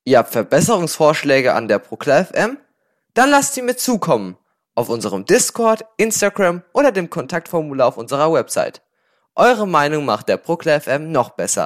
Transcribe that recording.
Ihr habt Verbesserungsvorschläge an der Proklar FM? Dann lasst sie mir zukommen. Auf unserem Discord, Instagram oder dem Kontaktformular auf unserer Website. Eure Meinung macht der Proklar FM noch besser.